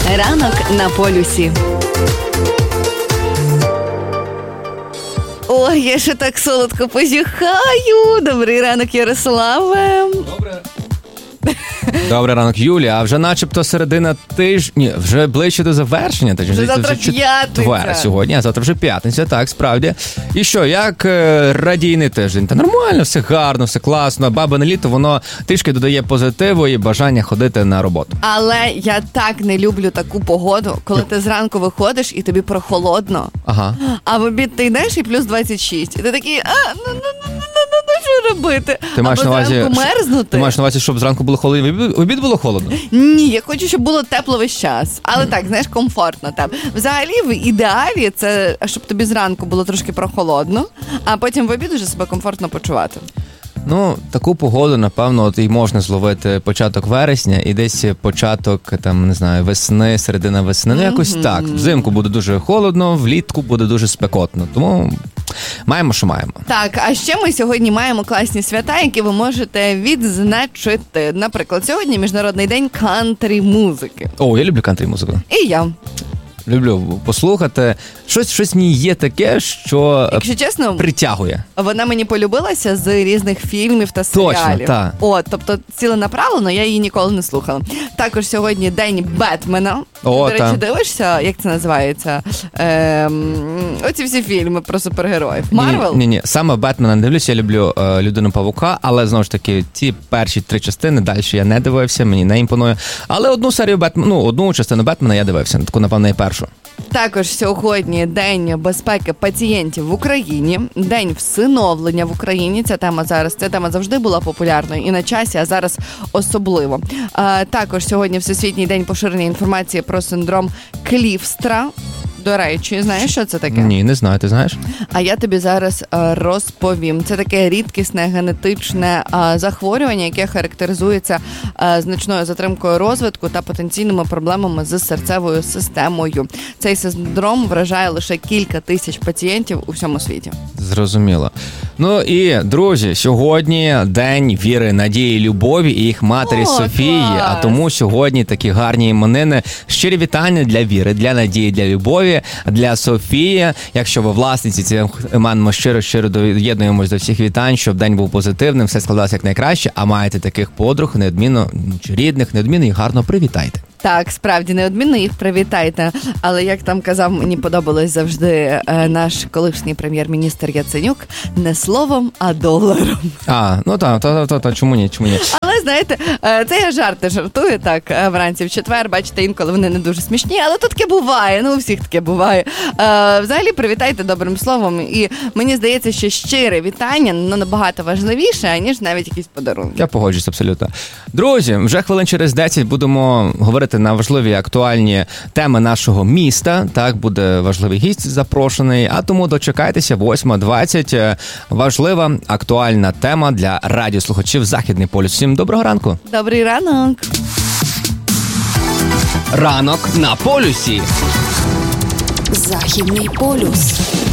Ранок на полюсі. Ой, я ще так солодко позіхаю. Добрий ранок, Ярославе. Добрий ранок, Юлія. А вже начебто середина тижня, ні, вже ближче до завершення. Вже завтра п'ятниця. Сьогодні, а завтра вже п'ятниця, так, справді. І що, як радійний тиждень? Та нормально, все гарно, все класно. Бабине літо, воно трішки додає позитиву і бажання ходити на роботу. Але я так не люблю таку погоду, коли ти зранку виходиш і тобі прохолодно. Ага. А в обід ти йдеш і плюс 26. І ти такий, що робити? Ти маєш на увазі, мерзнути. Ти маєш на увазі, щоб зранку було холодно, в обід було холодно? Ні, я хочу, щоб було тепло весь час. Але так, знаєш, комфортно там. Взагалі, в ідеалі це, щоб тобі зранку було трошки прохолодно, а потім в обід уже себе комфортно почувати. Ну, таку погоду, напевно, от і можна зловити початок вересня і десь початок, там, не знаю, весни, середина весни. Ну, якось так. Взимку буде дуже холодно, влітку буде дуже спекотно. Тому маємо, що маємо. Так, а ще ми сьогодні маємо класні свята, які ви можете відзначити. Наприклад, сьогодні Міжнародний день кантрі-музики. О, я люблю кантрі-музику. І я. Люблю послухати. Щось в ній є таке, що, якщо чесно, притягує. Вона мені полюбилася з різних фільмів та серіалів. Точно, так. Тобто ціленаправлено я її ніколи не слухала. Також сьогодні День Бетмена. До речі, дивишся, як це називається? Оці всі фільми про супергероїв. Марвел? Ні. Саме Бетмена не дивлюся, я люблю Людину-павука, але, знову ж таки, ті перші 3 частини, далі я не дивився, мені не імпонує. Але одну частину Бетмена я дивився, таку, напевно, і першу. Також сьогодні День безпеки пацієнтів в Україні, День всиновлення в Україні. Ця тема завжди була популярною і на часі, а зараз особливо. Також сьогодні Всесвітній день поширення інформації про синдром Клівстра. До речі, знаєш, що це таке? Ні, не знаю, ти знаєш? А я тобі зараз розповім. Це таке рідкісне генетичне захворювання, яке характеризується значною затримкою розвитку та потенційними проблемами з серцевою системою. Цей синдром вражає лише кілька тисяч пацієнтів у всьому світі. Зрозуміло. Ну і, друзі, сьогодні День віри, надії, любові і їх матері Софії. Клас! А тому сьогодні такі гарні іменини. Щирі вітання для віри, для надії, для любові, для Софії. Якщо ви власниці цих імен, ми щиро доєднуємось до всіх вітань, щоб день був позитивним, все складалося як найкраще, а маєте таких подруг, неодмінно, чи рідних, неодмінно їх гарно привітайте. Так, справді, неодмінно їх привітайте. Але, як там казав, мені подобалось завжди наш колишній прем'єр-міністр Яценюк, не словом, а доларом. Ну так, чому ні? Але, знаєте, це я жартую так вранці в четвер, бачите, інколи вони не дуже смішні, але то таке буває, у всіх таке буває. Взагалі, привітайте добрим словом, і мені здається, що щире вітання набагато важливіше, ніж навіть якісь подарунки. Я погоджуюсь абсолютно. Друзі, вже хвилин через 10 будемо говорити на важливі актуальні теми нашого міста. Так, буде важливий гість запрошений, а тому дочекайтеся 8:20. Важлива, актуальна тема для радіослухачів Західний полюс. Всім доброго ранку. Добрий ранок. Ранок на полюсі. Західний полюс.